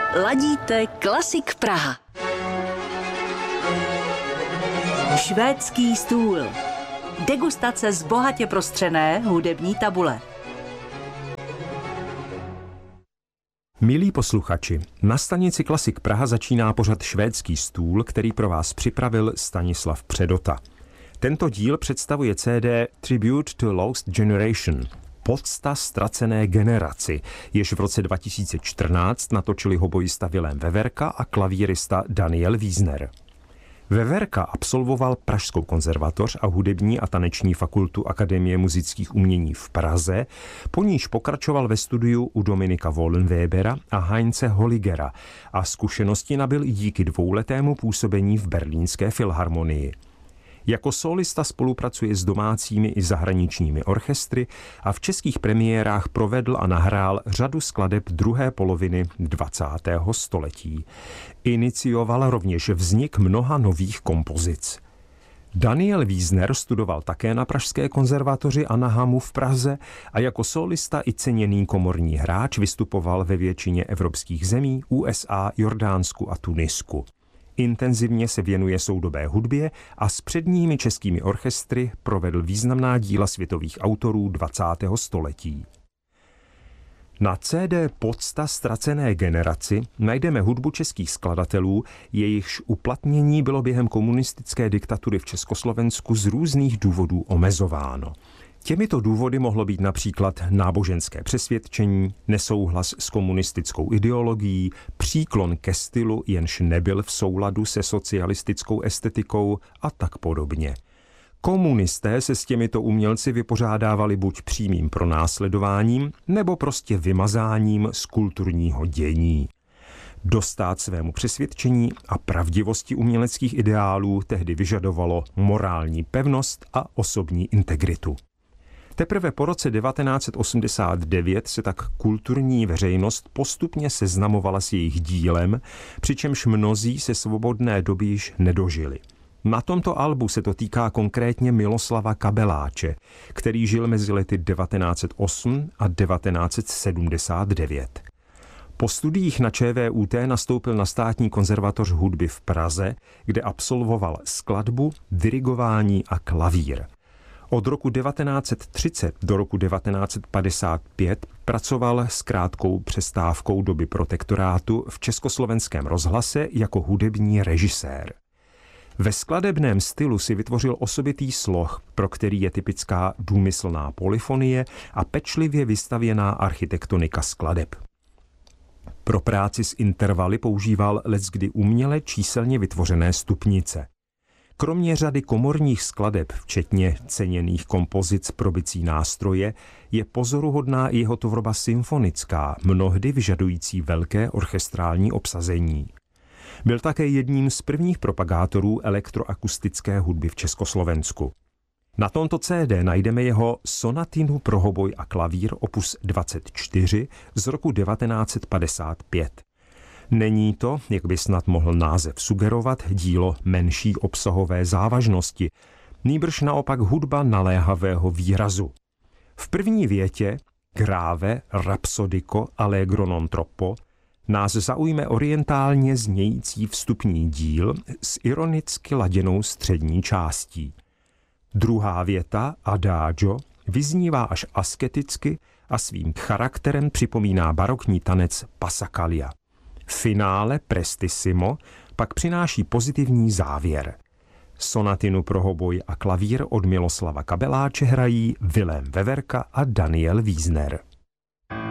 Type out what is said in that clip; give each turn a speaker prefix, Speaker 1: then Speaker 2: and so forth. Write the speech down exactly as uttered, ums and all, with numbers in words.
Speaker 1: Ladíte Klasik Praha. Švédský stůl. Degustace z bohatě prostřené hudební tabule.
Speaker 2: Milí posluchači, na stanici Klasik Praha začíná pořad Švédský stůl, který pro vás připravil Stanislav Předota. Tento díl představuje C D Tribute to Lost Generation, pocta ztracené generaci, jež v roce dva tisíce čtrnáct natočili hobojista Vilém Veverka a klavírista Daniel Wiesner. Veverka absolvoval Pražskou konzervatoř a hudební a taneční fakultu Akademie muzických umění v Praze, po níž pokračoval ve studiu u Dominika Wollenwebera a Heinze Holligera a zkušenosti nabyl i díky dvouletému působení v Berlínské filharmonii. Jako solista spolupracuje s domácími i zahraničními orchestry a v českých premiérách provedl a nahrál řadu skladeb druhé poloviny dvacátého století. Inicioval rovněž vznik mnoha nových kompozic. Daniel Wiesner studoval také na Pražské konzervatoři a na Hamu v Praze a jako solista i ceněný komorní hráč vystupoval ve většině evropských zemí, U S A, Jordánsku a Tunisku. Intenzivně se věnuje soudobé hudbě a s předními českými orchestry provedl významná díla světových autorů dvacátého století. Na C D Pocta ztracené generaci najdeme hudbu českých skladatelů, jejichž uplatnění bylo během komunistické diktatury v Československu z různých důvodů omezováno. Těmito důvody mohlo být například náboženské přesvědčení, nesouhlas s komunistickou ideologií, příklon ke stylu, jenž nebyl v souladu se socialistickou estetikou a tak podobně. Komunisté se s těmito umělci vypořádávali buď přímým pronásledováním, nebo prostě vymazáním z kulturního dění. Dostát svému přesvědčení a pravdivosti uměleckých ideálů tehdy vyžadovalo morální pevnost a osobní integritu. Teprve po roce devatenáct set osmdesát devět se tak kulturní veřejnost postupně seznamovala s jejich dílem, přičemž mnozí se svobodné doby již nedožili. Na tomto albu se to týká konkrétně Miloslava Kabeláče, který žil mezi lety devatenáct set osm a devatenáct set sedmdesát devět. Po studiích na Č V U T nastoupil na Státní konzervatoř hudby v Praze, kde absolvoval skladbu, dirigování a klavír. Od roku devatenáct set třicet do roku devatenáct set padesát pět pracoval s krátkou přestávkou doby protektorátu v Československém rozhlase jako hudební režisér. Ve skladebném stylu si vytvořil osobitý sloh, pro který je typická důmyslná polyfonie a pečlivě vystavěná architektonika skladeb. Pro práci s intervaly používal leckdy uměle číselně vytvořené stupnice. Kromě řady komorních skladeb, včetně ceněných kompozic pro bicí nástroje, je pozoruhodná i jeho tvorba symfonická, mnohdy vyžadující velké orchestrální obsazení. Byl také jedním z prvních propagátorů elektroakustické hudby v Československu. Na tomto C D najdeme jeho sonatinu pro hoboj a klavír opus dvacet čtyři z roku devatenáct set padesát pět. Není to, jak by snad mohl název sugerovat, dílo menší obsahové závažnosti, nýbrž naopak hudba naléhavého výrazu. V první větě grave, rapsodico, allegro non troppo nás zaujme orientálně znějící vstupní díl s ironicky laděnou střední částí. Druhá věta, adagio, vyznívá až asketicky a svým charakterem připomíná barokní tanec Passacaglia. Finále prestissimo pak přináší pozitivní závěr. Sonatinu pro hoboj a klavír od Miloslava Kabeláče hrají Vilém Veverka a Daniel Wiesner.